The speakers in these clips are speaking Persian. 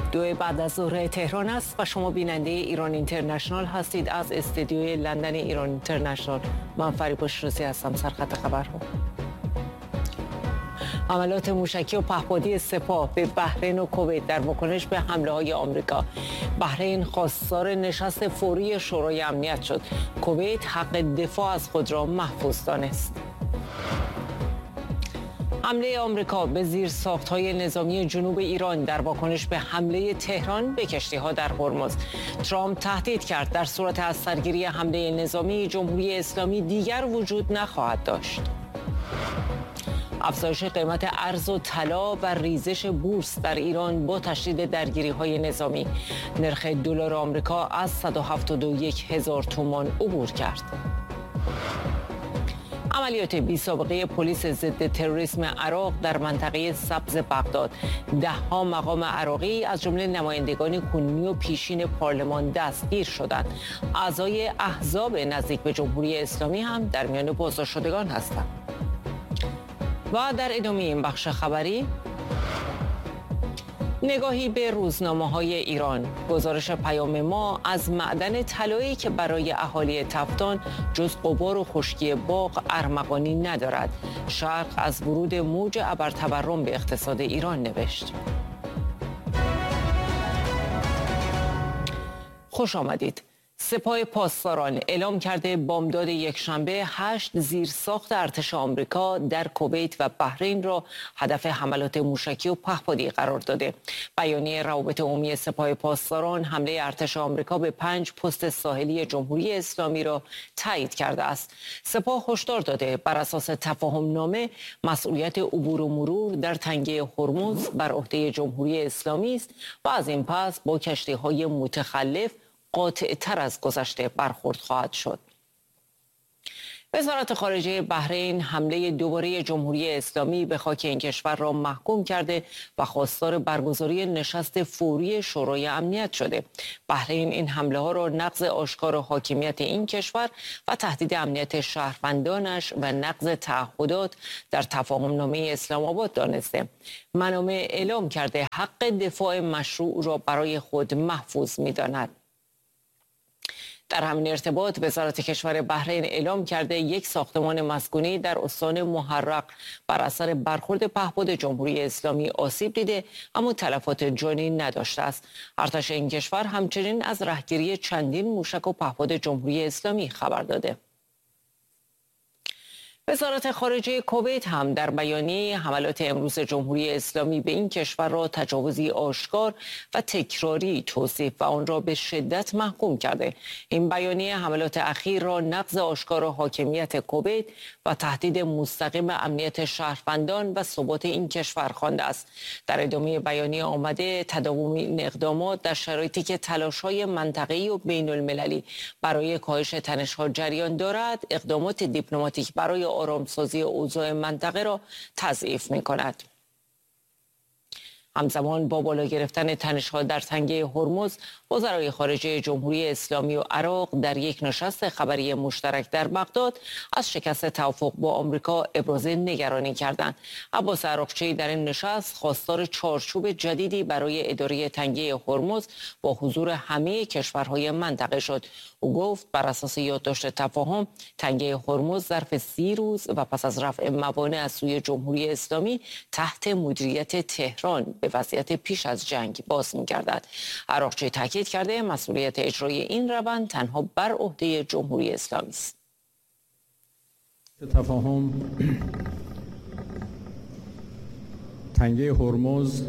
2 بعد از ظهر تهران است و شما بیننده ایران اینترنشنال هستید. از استودیوی لندن ایران اینترنشنال من فریبا شروزی هستم. سرخط خبرها: حملات موشکی و پهپادی سپاه به بحرین و کویت در واکنش به حمله‌های آمریکا. بحرین خواستار نشست فوری شورای امنیت شد. کویت حق دفاع از خود را محفوظ دانست. حمله آمریکا به زیرساخت‌های نظامی جنوب ایران در واکنش به حمله تهران به کشتی‌ها در هرمز. ترامپ تهدید کرد در صورت از سرگیری حمله نظامی جمهوری اسلامی دیگر وجود نخواهد داشت. افزایش قیمت ارز و طلا و ریزش بورس در ایران با تشدید درگیری‌های نظامی. نرخ دلار آمریکا از 171,000 تومان عبور کرد. عملیات بی‌سابقه پلیس ضد تروریسم عراق در منطقه سبز بغداد. 10 مقام عراقی از جمله نمایندگان کنونی و پیشین پارلمان دستگیر شدند. اعضای احزاب نزدیک به جمهوری اسلامی هم در میان بازداشتشدگان هستند. و در ادامه این بخش خبری نگاهی به روزنامه‌های ایران. گزارش پیام ما از معدن طلایی که برای اهالی تفتان جز غبار و خشکی باغ ارمغانی ندارد. شرق از ورود موج ابرتورم به اقتصاد ایران نوشت. خوش آمدید. سپاه پاسداران اعلام کرده بامداد یکشنبه 8 زیرساخت ارتش آمریکا در کویت و بحرین را هدف حملات موشکی و پهپادی قرار داده. بیانیه روابط عمومی سپاه پاسداران حمله ارتش آمریکا به 5 پست ساحلی جمهوری اسلامی را تایید کرده است. سپاه هشدار داده بر اساس تفاهم نامه مسئولیت عبور و مرور در تنگه هرمز بر عهده جمهوری اسلامی است و از این پس با کشتی‌های متخلف قاطع‌تر از گذشته برخورد خواهد شد. وزارت خارجه بحرین حمله دوباره جمهوری اسلامی به خاک این کشور را محکوم کرده و خواستار برگزاری نشست فوری شورای امنیت شده. بحرین این حمله ها را نقض آشکار حاکمیت این کشور و تهدید امنیت شهروندانش و نقض تعهدات در تفاهم نامه اسلام آباد دانسته. منابع اعلام کرده حق دفاع مشروع را برای خود محفوظ می‌داند. در همین ارتباط وزارت کشور بحرین اعلام کرده یک ساختمان مسکونی در استان محرق بر اثر برخورد پهپاد جمهوری اسلامی آسیب دیده اما تلفات جانی نداشته است. ارتش این کشور همچنین از رهگیری چندین موشک و پهپاد جمهوری اسلامی خبر داده. وزارت خارجه کویت هم در بیانیه حملات امروز جمهوری اسلامی به این کشور را تجاوزی آشکار و تکراری توصیف و آن را به شدت محکوم کرده. این بیانیه حملات اخیر را نقض آشکار حاکمیت کویت و تهدید مستقیم امنیت شهروندان و ثبات این کشور خوانده است. در ادامه بیانیه آمده تداوم این اقدامات در شرایطی که تلاش‌های منطقه‌ای و بین‌المللی برای کاهش تنش‌ها جریان دارد، اقدامات دیپلماتیک برای آرامسازی اوضاع منطقه را تضعیف می‌کند. همزمان با بالا گرفتن تنش‌ها در تنگه هرمز، وزرای خارجه جمهوری اسلامی و عراق در یک نشست خبری مشترک در بغداد از شکست توافق با آمریکا ابراز نگرانی کردند. عباس عراقچی در این نشست خواستار چارچوب جدیدی برای اداره تنگه هرمز با حضور همه کشورهای منطقه شد. او گفت بر اساس یادداشت تفاهم تنگه هرمز ظرف 30 روز و پس از رفع موانع از سوی جمهوری اسلامی تحت مدیریت تهران به وضعیت پیش از جنگ باز می‌گردد. عراقچی تاکید کرده مسئولیت اجرای این روند تنها بر عهده جمهوری اسلامی است. تفاهم تنگه هرمز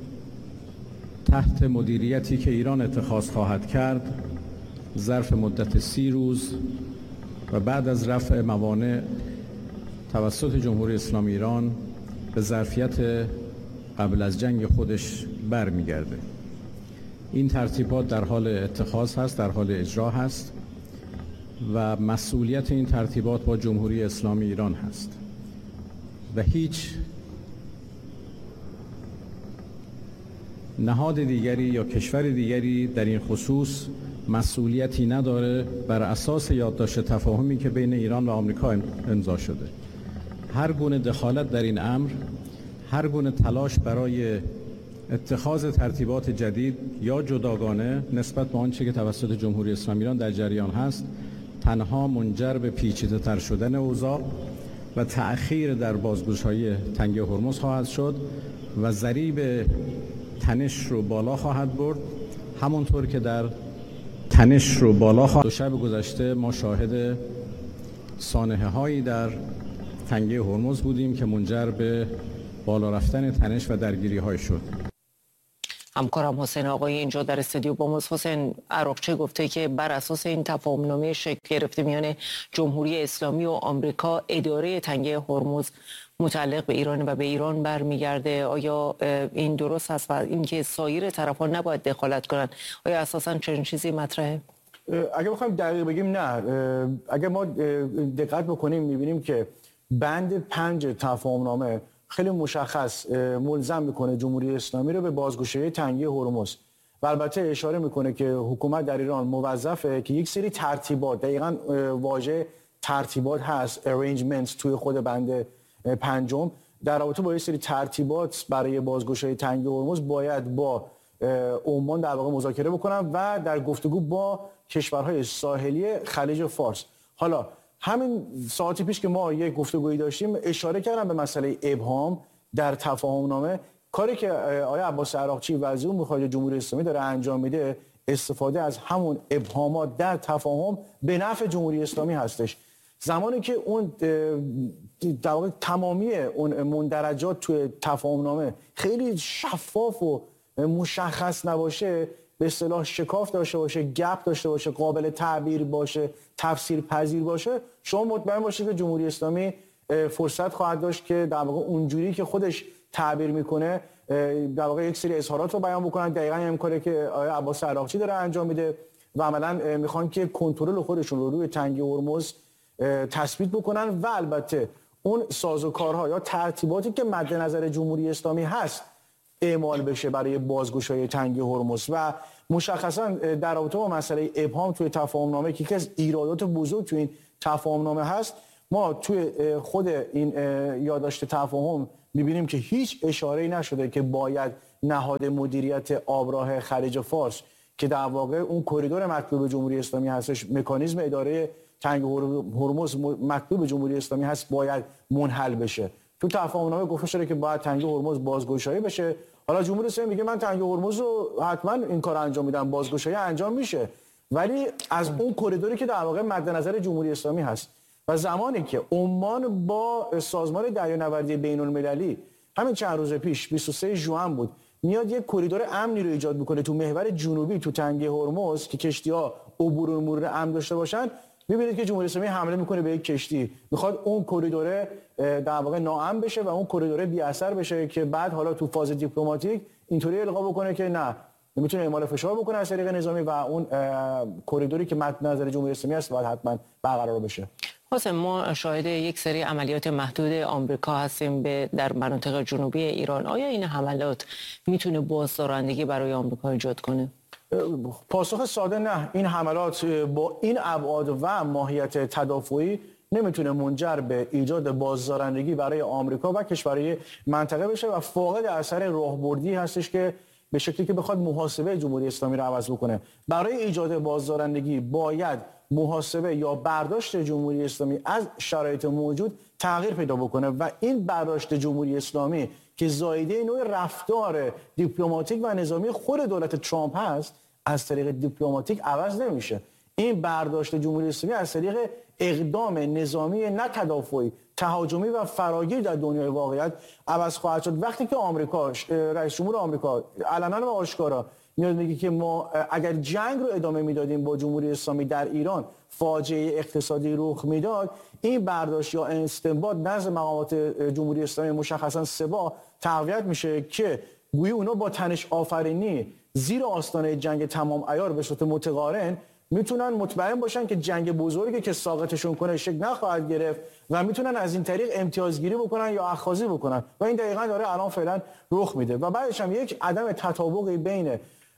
تحت مدیریتی که ایران اتخاذ خواهد کرد ظرف مدت 30 روز و بعد از رفع موانع توسط جمهوری اسلامی ایران به ظرفیت قبل از جنگ خودش برمیگرده. این ترتیبات در حال اتخاذ هست، در حال اجرا هست و مسئولیت این ترتیبات با جمهوری اسلامی ایران هست و هیچ نهاد دیگری یا کشور دیگری در این خصوص مسئولیتی نداره بر اساس یادداشت تفاهمی که بین ایران و آمریکا امضا شده. هر گونه دخالت در این امر، هر گونه تلاش برای اتخاذ ترتیبات جدید یا جداگانه نسبت به آنچه که توسط جمهوری اسلامی ایران در جریان هست تنها منجر به پیچیده‌تر شدن اوضاع و تأخیر در بازگشایی تنگه هرمز خواهد شد و ضریب تنش رو بالا خواهد برد، همونطور که در تنش رو بالا خواهد. دو شب گذشته ما شاهد سانحه‌هایی در تنگه هرمز بودیم که منجر به بالا رفتن تنش و درگیری‌های شد. همکارم حسین آقایی اینجا در استودیو با ماست. حسین، عراقچی گفته که بر اساس این تفاهم‌نامه شکل گرفته میان جمهوری اسلامی و آمریکا، اداره تنگه هرمز متعلق به ایران و به ایران برمیگرده. آیا این درست است و اینکه سایر طرفان نباید دخالت کنند، آیا اساساً چنین چیزی مطرحه؟ اگه بخوایم دقیق بگیم نه. اگه ما دقت بکنیم می‌بینیم که بند 5 تفاهم‌نامه خیلی مشخص ملزم میکنه جمهوری اسلامی رو به بازگشایی تنگه هرمز و البته اشاره میکنه که حکومت در ایران موظفه که یک سری ترتیبات، دقیقاً واژه ترتیبات هست، arrangements توی خود بند 5 در رابطه با یک سری ترتیبات برای بازگشایی تنگه هرمز باید با عمان در واقع مذاکره بکنن و در گفتگو با کشورهای ساحلی خلیج فارس. حالا همین ساعتی پیش که ما یک گفتگویی داشتیم اشاره کردم به مسئله ابهام در تفاهم‌نامه. کاری که آقای عباس عراقچی وزیر امور خارجه جمهوری اسلامی داره انجام میده، استفاده از همون ابهامات در تفاهم به نفع جمهوری اسلامی هستش. زمانی که اون در واقع تمامی اون مندرجات توی تفاهم‌نامه خیلی شفاف و مشخص نباشه، به اصطلاح شکاف داشته باشه، گپ داشته باشه، قابل تعبیر باشه، تفسیر پذیر باشه، شما مطمئن باشید که جمهوری اسلامی فرصت خواهد داشت که در واقع اونجوری که خودش تعبیر میکنه در واقع یک سری اظهارات رو بیان بکنن. دقیقاً این کاری که آقای عباس عراقچی داره انجام میده و عملاً میخوان که کنترل خودشون رو روی تنگه هرمز تثبیت بکنن و البته اون سازوکارها یا ترتیباتی که مد نظر جمهوری اسلامی هست اعمال بشه برای بازگشایی تنگه هرمز. و مشخصا در رابطه با مسئله ابهام توی تفاهم‌نامه که یکی از ایرادات بزرگ توی این تفاهم‌نامه هست، ما توی خود این یادداشت تفاهم می‌بینیم که هیچ اشاره‌ای نشده که باید نهاد مدیریت آبراه خلیج فارس که در واقع اون کریدور مطلوب جمهوری اسلامی هستش، مکانیزم اداره تنگه هرمز مطلوب جمهوری اسلامی هست، باید منحل بشه. تو تفاهم‌نامه گفته شده که باید تنگه هرمز بازگشایی بشه. حالا جمهوری اسلامی میگه من تنگه هرمز رو حتما این کار انجام میدم، بازگشایی انجام میشه، ولی از اون کریدوری که در واقع مد نظر جمهوری اسلامی هست. و زمانی که عمان با سازمان دریانوردی بین‌المللی همین چند روز پیش 23 ژوئن بود میاد یک کریدور امنی رو ایجاد میکنه تو محور جنوبی تو تنگه هرمز که کشتی‌ها عبور و مرور امن داشته باشن، می‌بینید که جمهوری اسلامی حمله میکنه به یک کشتی، میخواد اون کریدور در واقع ناامن بشه و اون کریدور بی اثر بشه که بعد حالا تو فاز دیپلماتیک اینطوری القا بکنه که نه، میتونه اعمال فشار بکنه از طریق نظامی و اون کریدوری که مد نظر جمهوری اسلامی است باید حتما برقرار بشه. حسین، ما شاهد یک سری عملیات محدود آمریکا هستیم در مناطق جنوبی ایران. آیا این حملات میتونه بازدارندگی برای آمریکا ایجاد کنه؟ پاسخ ساده نه. این حملات با این ابعاد و ماهیت تدافعی نمیتونه منجر به ایجاد بازدارندگی برای آمریکا و کشورهای منطقه بشه و فاقد اثر راهبردی هستش که به شکلی که بخواد محاسبه جمهوری اسلامی رو عوض بکنه. برای ایجاد بازدارندگی باید محاسبه یا برداشت جمهوری اسلامی از شرایط موجود تغییر پیدا بکنه و این برداشت جمهوری اسلامی که زایده نوع رفتار دیپلماتیک و نظامی خود دولت ترامپ هست از طریق دیپلماتیک عوض نمیشه. این برداشت جمهوری اسلامی از طریق اقدام نظامی نه تدافعی، تهاجمی و فراگیر در دنیای واقعیت عوض خواهد شد. وقتی که آمریکا، رئیس جمهور آمریکا علنا و آشکارا میاد میگه که ما اگر جنگ رو ادامه میدادیم با جمهوری اسلامی در ایران فاجعه اقتصادی رخ میداد، این برداشت یا استنباط نزد مقامات جمهوری اسلامی مشخصا سبا تقویت میشه که گویی اونا با تنش آفرینی زیر آستانه جنگ تمام عیار به صورت متقارن میتونن مطمئن باشن که جنگ بزرگی که ساقطشون کنه شکل نخواهد گرفت و میتونن از این طریق امتیازگیری بکنن یا اخاذی بکنن و این دقیقاً داره الان فعلا رخ میده. و بعدش هم یک عدم تطابقی بین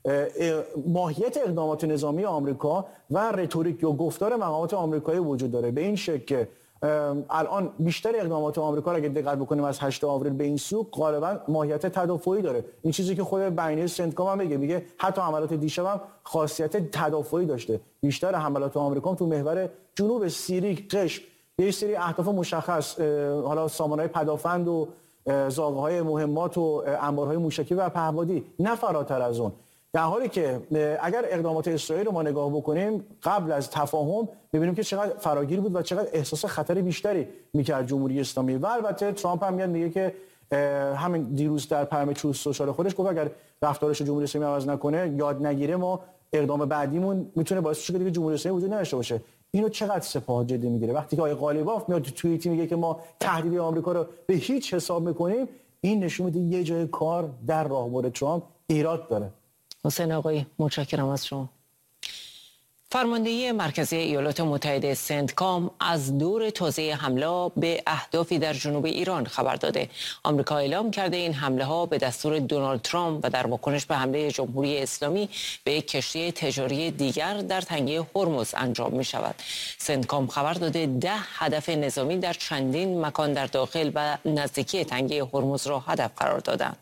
ماهیت اقدامات نظامی آمریکا و رتوریک یا گفتار مقامات آمریکایی وجود داره، به این شکل که الان بیشتر اقدامات آمریکا را اگه دقت بکنیم از 8 آوریل به این سو غالبا ماهیت تدافعی داره. این چیزی که خود بیانیه سنتکام هم میگه حتی حملات دیشب هم خاصیت تدافعی داشته. بیشتر حملات آمریکا تو محور جنوب سیری، قشم، یه سری اهداف مشخص، حالا سامانه‌های پدافند و زاغه‌های مهمات و انبارهای موشکی و پهپادی، نه فراتر از اون. در حالی که اگر اقدامات اسرائیل رو ما نگاه بکنیم قبل از تفاهم می‌بینیم که چقدر فراگیر بود و چقدر احساس خطر بیشتری می‌کرد جمهوری اسلامی. و البته ترامپ هم میاد میگه که همین دیروز در پیام تروث سوشال خودش گفت اگر رفتارش جمهوری اسلامی عوض نکنه، یاد نگیره، ما اقدام بعدیمون میتونه باعث بشه که دیگه جمهوری اسلامی وجود نداشته باشه. اینو چقدر سپاه جدی میگیره وقتی که آقای قالیباف میاد تو توییتی میگه که ما تهدید آمریکا رو به هیچ حساب میکنیم. این نشون میده یه جای کار در راهبر ترامپ ایراد داره. حسین آقایی متشکرم از شما. فرماندهی مرکزی ایالات متحده سنتکام از دور تازه حمله به اهدافی در جنوب ایران خبر داده. آمریکا اعلام کرده این حمله ها به دستور دونالد ترامپ و در واکنش به حمله جمهوری اسلامی به یک کشتی تجاری دیگر در تنگه هرمز انجام می شود. سنتکام خبر داده 10 هدف نظامی در چندین مکان در داخل و نزدیکی تنگه هرمز را هدف قرار دادند.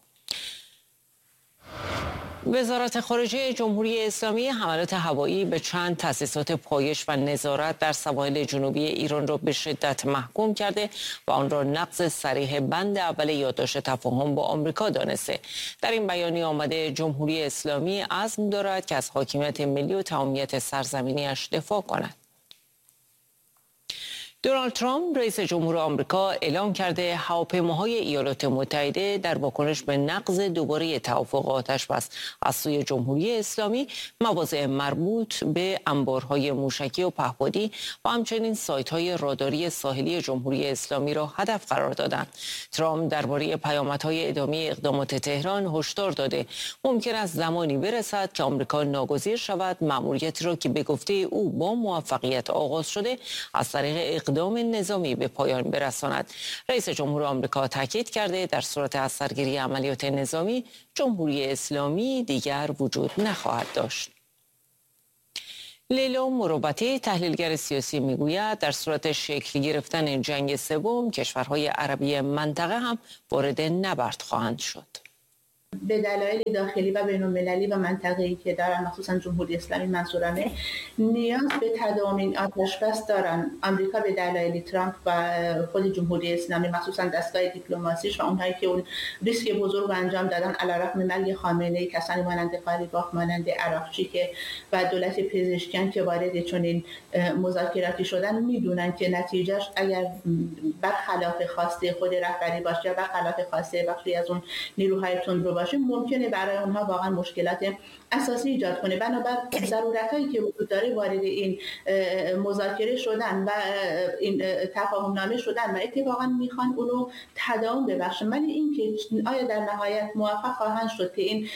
وزارت خارجه جمهوری اسلامی حملات هوایی به چند تأسیسات پایش و نظارت در سواحل جنوبی ایران را به شدت محکوم کرده و آن را نقض صریح بند اول یادداشت تفاهم با آمریکا دانسته. در این بیانیه آمده جمهوری اسلامی عزم دارد که از حاکمیت ملی و تمامیت سرزمینیش دفاع کند. دونالد ترامپ رئیس جمهور آمریکا اعلام کرده هواپیماهای ایالات متحده در واکنش به نقض دوباره توافق آتش‌بس از سوی جمهوری اسلامی مواضع مربوط به انبارهای موشکی و پهپادی و همچنین سایت‌های راداری ساحلی جمهوری اسلامی را هدف قرار دادند. ترامپ درباره پیامدهای ادامه اقدامات تهران هشدار داده ممکن است زمانی برسد که آمریکا ناگزیر شود مأموریتی را که به گفته او با موفقیت آغاز شده از طریق اقدام نظامی به پایان برساند. رئیس جمهور آمریکا تاکید کرده در صورت از سرگیری عملیات نظامی جمهوری اسلامی دیگر وجود نخواهد داشت. لیلا مروبتی تحلیلگر سیاسی میگوید در صورت شکل گرفتن جنگ سوم کشورهای عربی منطقه هم وارد نبرد خواهند شد. به دلایل داخلی و بین‌المللی و منطقه‌ای که دارن، مخصوصا جمهوری اسلامی منظورمه، نیاز به تداوم آتش‌بس دارن. آمریکا به دلایل ترامپ و خود جمهوری اسلامی مخصوصا دستگاه دیپلماسیش و اونهایی که اون ریسک بزرگ انجام دادن علیرغم مرگ خامنه‌ای، کسانی مانند قالیباف، مانند عراقچی که و دولت پزشکیان که وارد چنین مذاکراتی شدن، میدونن که نتیجهش اگر برخلاف خواسته خود رهبری باشه و برخلاف خواسته بخشی از اون نیروهای تندرو باشه، ممکنه برای اونها واقعا مشکلات اساسی ایجاد کنه. بنابراین ضرورتایی که وجود داره وارد این مذاکره شدن و این تفاهم نامه شدن و اتفاقا میخوان اونو تداوم ببخشن. ولی این که آیا در نهایت موفق خواهند شد که این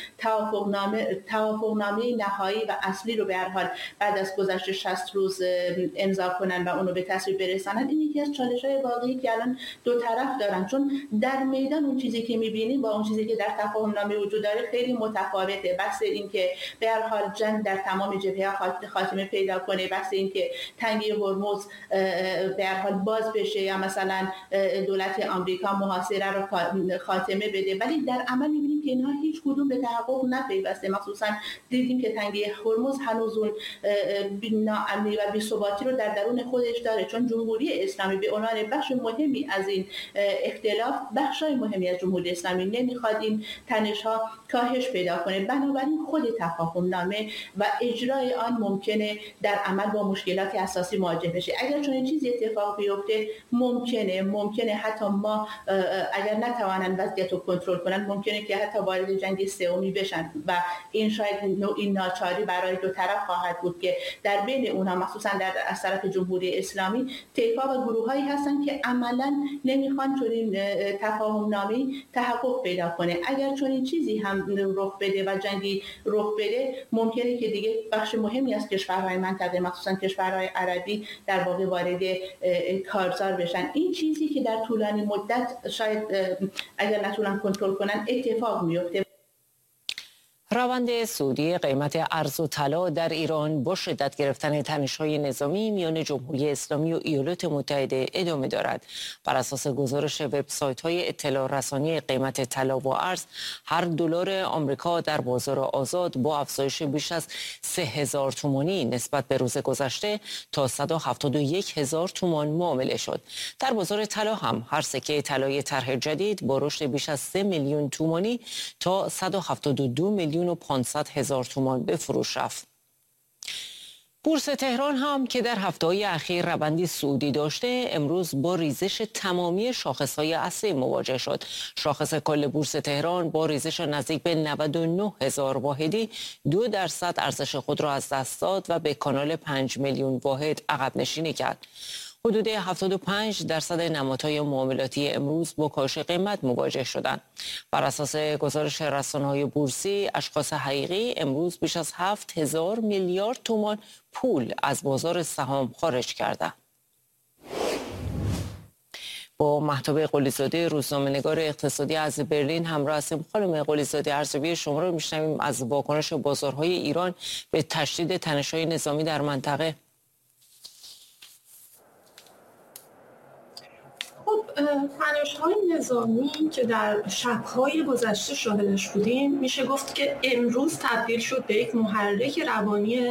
توافق نامه نهایی و اصلی رو به هر حال بعد از گذشت 60 روز امضا کنن و اونو به تصویب برسانن، این یکی از چالش‌های واقعی که الان دو طرف دارن. چون در میدان اون چیزی که می‌بینیم با اون چیزی که در تفاهم نامه وجود داره خیلی متفاوته. بحث این که به هر حال جنگ در تمام جبهه‌ها خاتمه پیدا کنه، بحث این که تنگه هرمز به هر حال باز بشه یا مثلا دولت آمریکا محاصره رو خاتمه بده، ولی در عمل می‌بینیم که اینها هیچ کدوم به تحقق نپیوسته. مخصوصا دیدیم که تنگه هرمز هنوز اون ناامنی و بی‌ثباتی رو در درون خودش داره، چون جمهوری اسلامی به عنوان بخش مهمی از این اختلاف، بخشای مهمی از جمهوری اسلامی نمیخواد این تنش‌ها کاهش پیدا کنه. بنابراین خود تفاهم نامه و اجرای آن ممکنه در عمل با مشکلات اساسی مواجه بشه. اگر چنین چیزی اتفاق بیفته ممکنه حتی ما اگر نتوانن وضعیت رو کنترل کنن، ممکنه که حتی وارد جنگ سومی بشن و این شاید نوعی ناچاری برای دو طرف خواهد بود که در بین اونها مخصوصا از طرف جمهوری اسلامی طیف‌ها و گروه‌هایی هستن که عملاً نمیخوان چنین تفاهم نامه‌ای تحقق پیدا کنه. اگر چنین چیزی هم رخ بده و جنگی رخ بده، ممکنه که دیگه بخش مهمی از کشورهای منطقه مخصوصا کشورهای عربی در واقع وارد کارزار بشن. این چیزی که در طولانی مدت شاید اگر نتونن کنترل کنن اتفاق میفته. روند سعودی قیمت ارز و طلا در ایران با شدت گرفتن تنش‌های نظامی میان جمهوری اسلامی و ایالات متحده ادامه دارد. بر اساس گزارش وبسایت‌های اطلاع رسانی قیمت طلا و ارز، هر دلار آمریکا در بازار آزاد با افزایش بیش از 3000 تومانی نسبت به روز گذشته تا 171,000 تومان معامله شد. در بازار طلا هم هر سکه طلای طرح جدید با رشد بیش از 3 میلیون تومانی تا 172 میلیون و 500,000 تومان به فروش رفت. بورس تهران هم که در هفته‌های اخیر روندی صعودی داشته، امروز با ریزش تمامی شاخص‌های اصلی مواجه شد. شاخص کل بورس تهران با ریزش نزدیک به 99,000 واحدی 2% ارزش خود را از دست داد و به کانال 5 میلیون واحد عقب نشینی کرد. حدود 75% نمادهای معاملاتی امروز با کاهش قیمت مواجه شدند. بر اساس گزارش رسانه‌های بورسی، اشخاص حقیقی امروز بیش از 7,000 میلیارد تومان پول از بازار سهام خارج کردند. با مهتاب قلی‌زاده، روزنامه‌نگار اقتصادی از برلین همراه هستیم. خانم قلی‌زاده، ارزیابی شما رو میشنویم از واکنش بازارهای ایران به تشدید تنش‌های نظامی در منطقه. تنش‌های نظامی که در شب‌های گذشته شاهدش بودیم، میشه گفت که امروز تبدیل شد به یک محرک روانی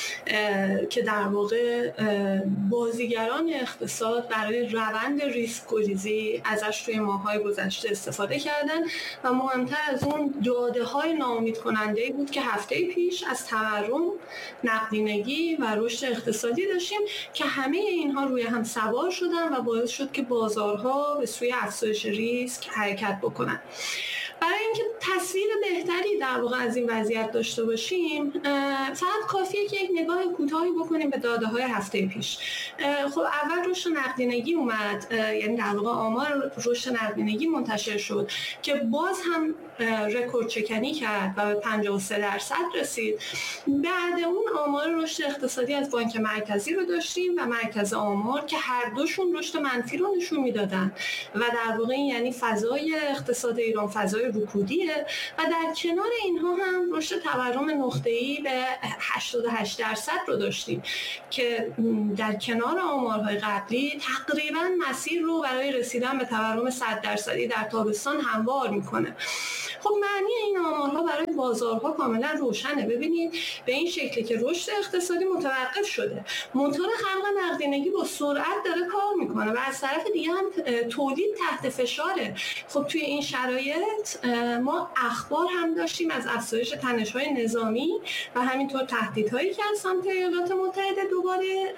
که در واقع بازیگران اقتصاد برای روند ریسک گریزی ازش توی ماه‌های گذشته استفاده کردن و مهمتر از اون داده‌های ناامید کننده بود که هفته پیش از تورم، نقدینگی و رشد اقتصادی داشتیم که همه اینها روی هم سوار شدن و باعث شد که بازارها به سوی افزایش ریسک حرکت بکنن. برای اینکه تصویر بهتری در واقع از این وضعیت داشته باشیم، فقط کافیه که یک نگاه کوتاهی بکنیم به داده‌های هفته پیش. خب اول رشد نقدینگی اومد، یعنی در واقع آمار رشد نقدینگی منتشر شد که باز هم رکورد چکنی کرد و به 53% رسید. بعد اون آمار رشد اقتصادی از بانک مرکزی رو داشتیم و مرکز آمار که هر دوشون رشد منفی رو نشون میدادن و در واقع یعنی فضای اقتصاد ایران فضای رکودیه و در کنار اینها هم رشد تورم نقطه‌ای به 88% رو داشتیم که در کنار آمارهای قبلی تقریباً مسیر رو برای رسیدن به تورم 100% در تابستان هموار میکنه. خب معنی این آمارها برای بازارها کاملا روشنه. ببینید به این شکلی که رشد اقتصادی متوقف شده، موتور خلق نقدینگی با سرعت داره کار میکنه و از طرف دیگه هم تولید تحت فشاره. خب توی این شرایط ما اخبار هم داشتیم از افزایش تنش‌های نظامی و همینطور تهدیدهایی که از سمت ایالات متحده دوباره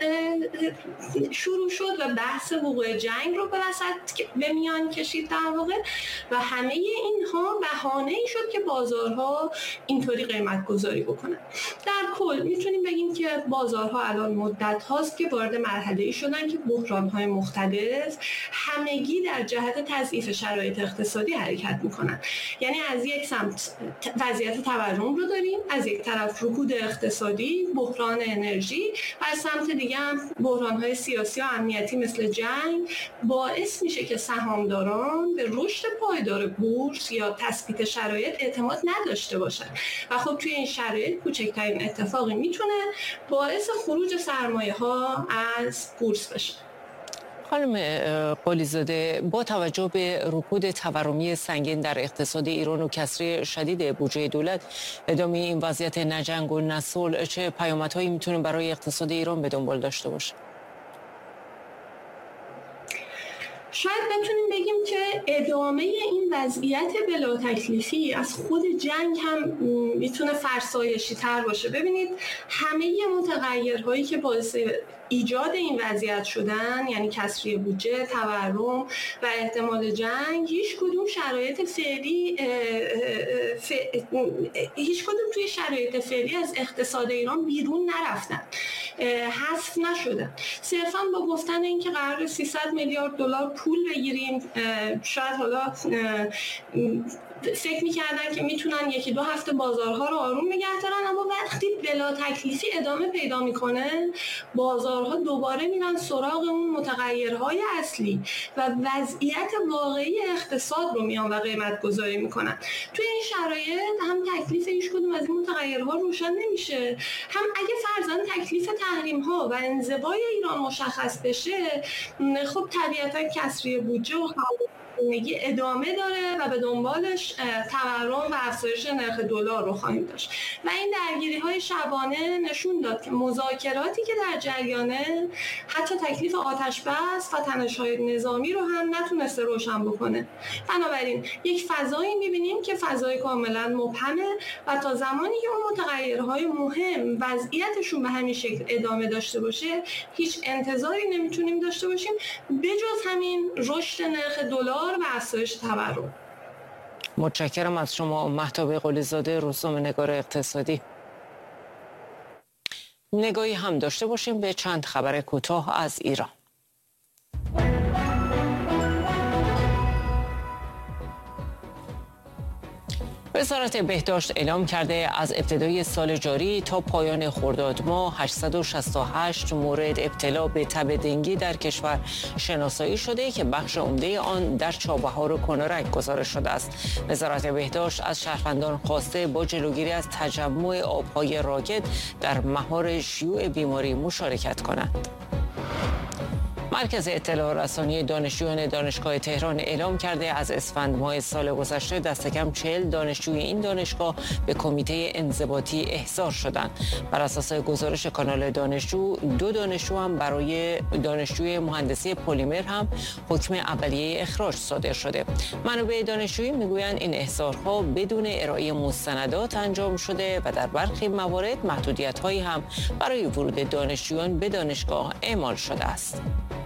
شروع شد و بحث وقوع جنگ رو به میان کشید در واقع و همه اینها بهانه‌ای شد که بازارها اینطوری قیمت گذاری بکنن. در کل میتونیم بگیم که بازارها الان مدت هاست که وارد مرحله‌ای شدن که بحران‌های مختلف همگی در جهت تضعیف شرایط اقتصادی حرکت میکنن. یعنی از یک سمت وضعیت تورم رو داریم، از یک طرف رکود اقتصادی، بحران انرژی و از سمت دیگه هم بحران‌های سیاسی و امنیتی مثل جنگ باعث میشه که سهامداران به رشد پایدار بورس یا تثبیت شرایط اعتماد نداشته باشن و خب توی این شرایط کوچکترین اتفاقی میتونه باعث خروج سرمایه‌ها از بورس بشه. خانم قلی‌زاده، با توجه به رکود تورمی سنگین در اقتصاد ایران و کسری شدید بودجه دولت، ادامه این وضعیت نه جنگ و نه صلح چه پیامدهایی میتونه برای اقتصاد ایران به دنبال داشته باشه؟ شاید بتونیم بگیم که ادامه این وضعیت بلا تکلیفی از خود جنگ هم میتونه فرسایشی تر باشه. ببینید همه متغیرهایی که باعث ایجاد این وضعیت شدن، یعنی کسری بودجه، تورم و احتمال جنگ، هیچ کدوم توی شرایط فعلی از اقتصاد ایران بیرون نرفتن، حذف نشدن. صرفا با گفتن اینکه قرار 300 میلیارد دلار پول بگیریم، شاید حالا فکر می‌کردن که میتونن یکی دو هفته بازارها رو آروم نگه دارن، اما وقتی بلا تکلیفی ادامه پیدا میکنه بازارها دوباره میرن سراغ اون متغیرهای اصلی و وضعیت واقعی اقتصاد رو میان و قیمت گذاری میکنن. توی این شرایط هم تکلیف هیچ کدوم متغیرها روشن نمیشه، هم اگه فرضاً تکلیف تحریم‌ها و انزوای ایران مشخص بشه، خب طبیعتاً کسری بودجه و ادامه داره و به دنبالش تورم و افزایش نرخ دلار رو خواهیم داشت. و این درگیری‌های شبانه نشون داد که مذاکراتی که در جریانه حتی تکلیف آتش‌بس و تنش‌های نظامی رو هم نتونسته روشن بکنه. بنابراین یک فضایی می‌بینیم که فضای کاملا مبهمه و تا زمانی که اون متغیرهای مهم وضعیتشون به همین شکل ادامه داشته باشه، هیچ انتظاری نمیتونیم داشته باشیم بجز همین رشد نرخ دلار و افزایش تورم. متشکرم از شما مهتاب قلی‌زاده، روزنامه‌نگار اقتصادی. نگاهی هم داشته باشیم به چند خبر کوتاه از ایران. وزارت بهداشت اعلام کرده از ابتدای سال جاری تا پایان خرداد ماه 868 مورد ابتلا به تب دنگی در کشور شناسایی شده که بخش عمده آن در چابهار و کنارک گزارش شده است. وزارت بهداشت از شهروندان خواسته با جلوگیری از تجمع آبهای راکد در مهار شیوع بیماری مشارکت کنند. مرکز اطلاع رسانی دانشجویان دانشگاه تهران اعلام کرده از اسفند ماه سال گذشته دست کم 40 دانشجوی این دانشگاه به کمیته انضباطی احضار شدند. بر اساس گزارش کانال دانشجو، 2 دانشجو هم برای دانشجوی مهندسی پلیمر هم حکم اولیه اخراج صادر شده. منابع دانشجویی میگویند این احضارها بدون ارائه مستندات انجام شده و در برخی موارد محدودیت‌هایی هم برای ورود دانشجویان به دانشگاه اعمال شده است.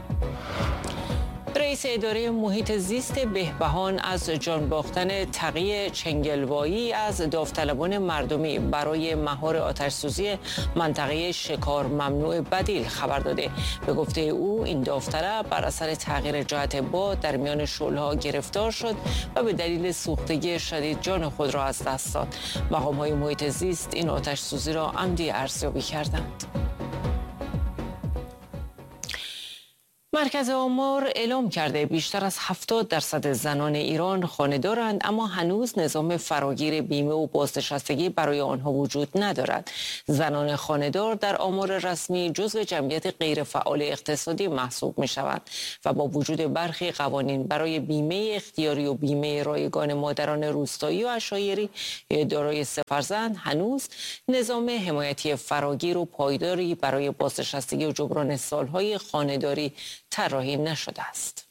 رئیس اداره محیط زیست بهبهان از جان باختن تقی چنگلوایی از داوطلبان مردمی برای مهار آتش‌سوزی منطقه شکار ممنوع بدیل خبر داده. به گفته او این داوطلب بر اثر تغییر جهت باد در میان شعله‌ها گرفتار شد و به دلیل سوختگی شدید جان خود را از دست داد. مقام‌های محیط زیست این آتش‌سوزی را عمدی ارزیابی کردند. مرکز آمار اعلام کرده بیشتر از 70% زنان ایران خانه دارند، اما هنوز نظام فراگیر بیمه و بازنشستگی برای آنها وجود ندارد. زنان خانه‌دار در آمار رسمی جزو جمعیت غیرفعال اقتصادی محسوب می‌شوند و با وجود برخی قوانین برای بیمه اختیاری و بیمه رایگان مادران روستایی و عشایری دارای 3 فرزند هنوز نظام حمایتی فراگیر و پایداری برای بازنشستگی و جبران سالهای خانه‌داری طراحی نشده است.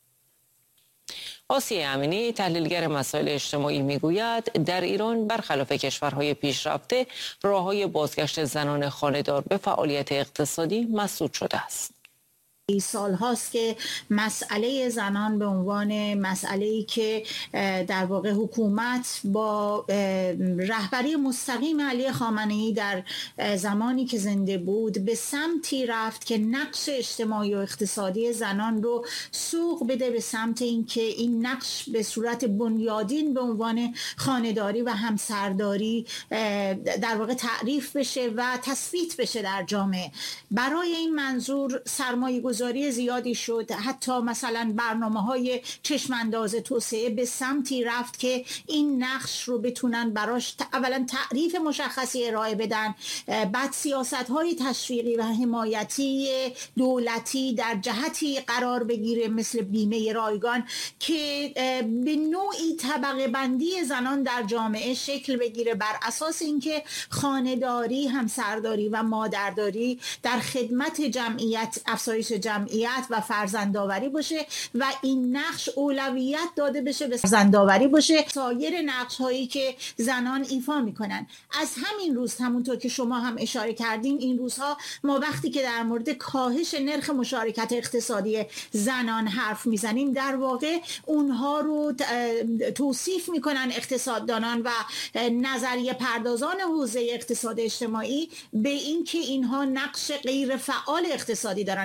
آسیه امینی، تحلیلگر مسائل اجتماعی، میگوید در ایران برخلاف کشورهای پیشرفته راه‌های بازگشت زنان خانه‌دار به فعالیت اقتصادی مسدود شده است. سال هاست که مسئله زنان به عنوان مسئله‌ای که در واقع حکومت با رهبری مستقیم علی خامنه‌ای در زمانی که زنده بود به سمتی رفت که نقش اجتماعی و اقتصادی زنان رو سوق بده به سمت اینکه این نقش به صورت بنیادین به عنوان خانه‌داری و همسرداری در واقع تعریف بشه و تثبیت بشه در جامعه. برای این منظور سرمایه‌گذاری زیادی شد، حتی مثلا برنامه‌های چشم‌انداز توسعه به سمتی رفت که این نقش رو بتونن براش اولا تعریف مشخصی ارائه بدن، بعد سیاست‌های تشویقی و حمایتی دولتی در جهتی قرار بگیره مثل بیمه رایگان که به نوعی طبقه بندی زنان در جامعه شکل بگیره بر اساس اینکه خانه‌داری، همسرداری و مادرداری در خدمت جمعیت، افزایش جمعیت و فرزندآوری باشه و این نقش اولویت داده بشه به فرزندآوری باشه سایر نقش هایی که زنان ایفا میکنن. از همین روز همونطور که شما هم اشاره کردین این روزها ما وقتی که در مورد کاهش نرخ مشارکت اقتصادی زنان حرف میزنیم در واقع اونها رو توصیف میکنن اقتصاددانان و نظریه پردازان حوزه اقتصاد اجتماعی به این که اینها نقش غیر فعال اقتصادی دارن، یعنی اینها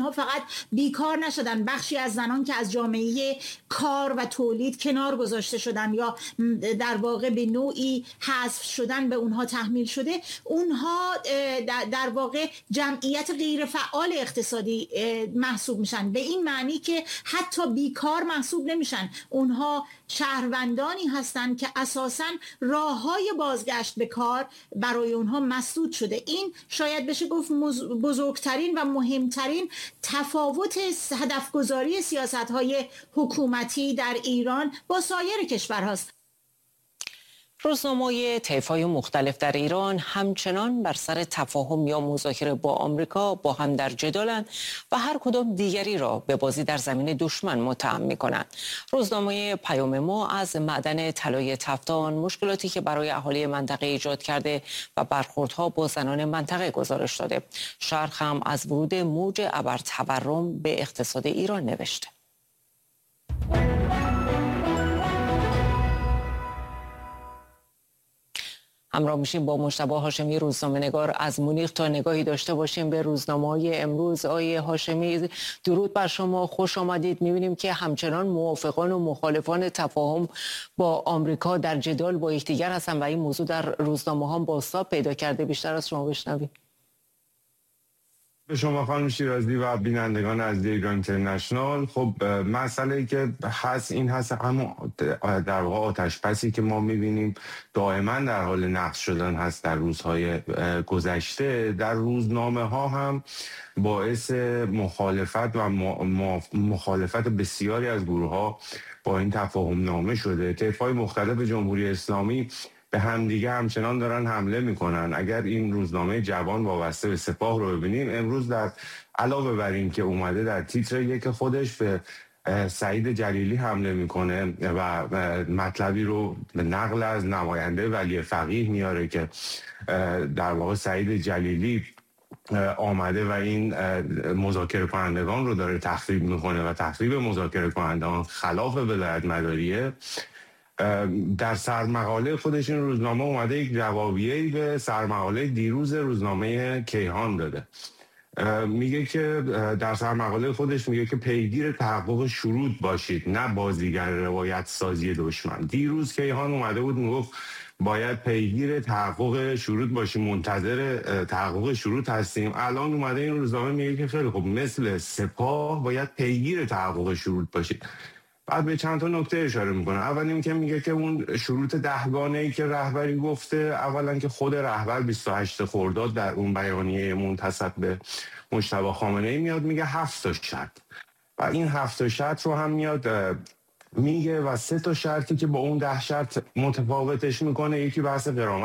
اینها فقط بیکار نشدن، بخشی از زنان که از جامعه کار و تولید کنار گذاشته شدن یا در واقع به نوعی حذف شدن به اونها تحمیل شده، اونها در واقع جمعیت غیر فعال اقتصادی محسوب میشن، به این معنی که حتی بیکار محسوب نمیشن. اونها شهروندانی هستند که اساساً راههای بازگشت به کار برای اونها مسدود شده. این شاید بشه گفت بزرگترین و مهمترین تفاوت هدفگذاری سیاست‌های حکومتی در ایران با سایر کشورهاست. روزنامه‌های طیف‌های مختلف در ایران همچنان بر سر تفاهم یا مذاکره با آمریکا با هم در جدالند و هر کدام دیگری را به بازی در زمین دشمن متهم می‌کنند. روزنامه پیام ما از معدن طلای تفتان، مشکلاتی که برای اهالی منطقه ایجاد کرده و برخوردها با زنان منطقه گزارش داده. شرق هم از ورود موج ابرتورم به اقتصاد ایران نوشته. همراه میشیم با مجتبی هاشمی، روزنامه‌نگار از مونیخ، تا نگاهی داشته باشیم به روزنامه‌های امروز. آقای هاشمی، درود بر شما، خوش آمدید. می‌بینیم که همچنان موافقان و مخالفان تفاهم با آمریکا در جدال با یکدیگر هستند و این موضوع در روزنامه‌ها بازتاب پیدا کرده. بیشتر از شما بشنویم. به شما خانم شیرازی و بینندگان از ایران اینترنشنال. خب مسئله که هست این هست، همون در واقع آتش‌بسی که ما می‌بینیم دائما در حال نقض شدن هست در روزهای گذشته، در روزنامه‌ها هم باعث مخالفت و مخالفت بسیاری از گروه‌ها با این تفاهم نامه شده. طیف‌های مختلف جمهوری اسلامی به همدیگه همچنان دارن حمله میکنن. اگر این روزنامه جوان وابسته به سپاه رو ببینیم، امروز در علاوه بر این که اومده در تیتر یک خودش به سعید جلیلی حمله میکنه و مطلبی رو به نقل از نماینده ولی فقیه میاره که در واقع سعید جلیلی آمده و این مذاکره کنندگان رو داره تخریب میکنه و تخریب مذاکره کنندگان خلاف ولایت مداریه، در سرمقاله خودش این روزنامه اومده یک جوابیه‌ای به سرمقاله دیروز روزنامه کیهان داده. میگه که در سرمقاله خودش میگه که پیگیر تحقق شروط باشید، نه بازیگر روایت سازی دشمن. دیروز کیهان اومده بود میگفت باید پیگیر تحقق شروط باشیم، منتظر تحقق شروط هستیم. الان اومده این روزنامه میگه که خیلی خب مثل سپاه باید پیگیر تحقق شروط باشید. بعد به چند تا نکته اشاره میکنه. اول این که میگه که اون شروط 10 گانه‌ای که رهبری گفته، اولا که خود رهبر 28 خرداد در اون بیانیه منتسب به مجتبی خامنه‌ای میاد میگه 7 تا شرط و این 7 تا شرط رو هم میاد میگه و 3 تا شرطی که با اون 10 شرط متفاوتش میکنه. یکی بحث غرامت